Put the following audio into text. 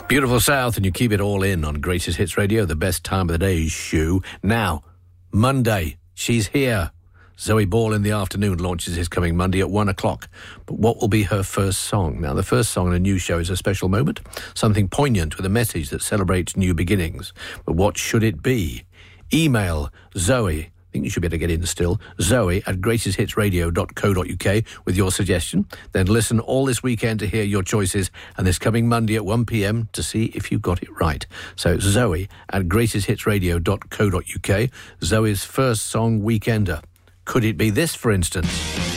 Beautiful South, and you keep it all in on Greatest Hits Radio, the best time of the day shoe. Now, Monday, she's here. Zoe Ball in the Afternoon launches this coming Monday at 1 o'clock. But what will be her first song? Now, the first song in a new show is a special moment, something poignant with a message that celebrates new beginnings. But what should it be? Email Zoe, I think you should be able to get in still, zoe@greatesthitsradio.co.uk with your suggestion. Then listen all this weekend to hear your choices, and this coming Monday at 1 p.m. to see if you got it right. So zoe@greatesthitsradio.co.uk, Zoe's first song, Weekender. Could it be this, for instance?